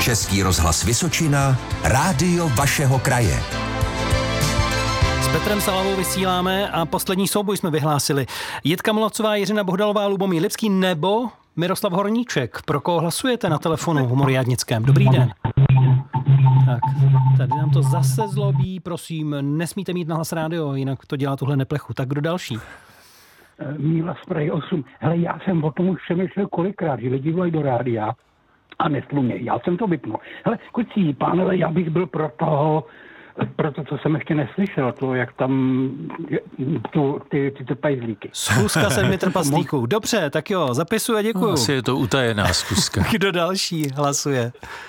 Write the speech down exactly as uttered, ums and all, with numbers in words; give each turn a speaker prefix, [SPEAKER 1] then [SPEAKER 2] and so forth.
[SPEAKER 1] Český rozhlas Vysočina, rádio vašeho kraje.
[SPEAKER 2] S Petrem Salavou vysíláme a poslední souboj jsme vyhlásili. Jitka Molavcová, Jiřina Bohdalová, Lubomír Lipský nebo Miroslav Horníček. Pro koho hlasujete na telefonu v Moriádnickém? Dobrý den. Tak, tady nám to zase zlobí, prosím, nesmíte mít nahlas rádio, jinak to dělá tuhle neplechu. Tak kdo další?
[SPEAKER 3] Míla z Prahy osm. Hele, já jsem o tom už přemýšlel kolikrát, že lidi volají do rádia a neslumějí. Já jsem to vypnul. Hele, kucí, pánové, já bych byl pro toho, pro to, co jsem ještě neslyšel, to, jak tam tu, ty, ty trpajzlíky.
[SPEAKER 2] Schůzka sedmi trpaslíků. Dobře, tak jo, zapisuji a děkuju.
[SPEAKER 4] Asi je to utajená schůzka.
[SPEAKER 2] Kdo další hlasuje?